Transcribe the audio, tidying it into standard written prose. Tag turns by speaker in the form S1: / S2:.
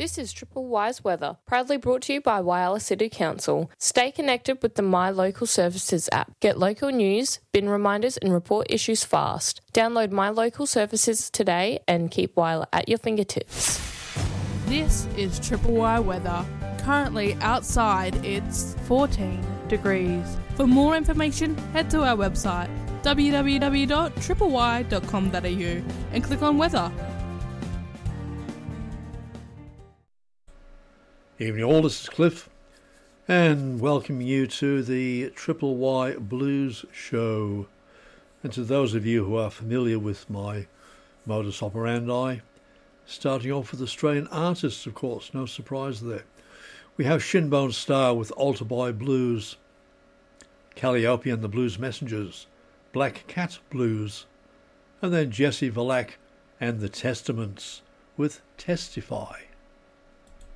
S1: This is Triple Wise Weather, proudly brought to you by Whyalla City Council. Stay connected with the My Local Services app. Get local news, bin reminders and report issues fast. Download My Local Services today and keep Whyalla at your fingertips.
S2: This is Triple Y Weather. Currently outside it's 14 degrees. For more information, head to our website www.tripley.com.au and click on weather.
S3: Evening all, this is Cliff and welcoming you to the Triple Y Blues Show. And to those of you who are familiar with my modus operandi, starting off with Australian artists, of course, no surprise there. We have Shinbone Star with Altar Boy Blues, Calliope and the Blues Messengers, Black Cat Blues, and then Jesse Valack and the Testaments with Testify.